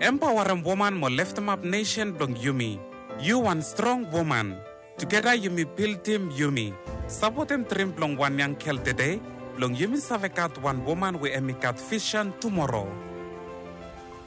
Empowering woman mo lift up nation blong Yumi. You one strong woman. Together Yumi build team Yumi. Support him trim blong one young kel today. Blong Yumi savekat one woman we emikat vision tomorrow.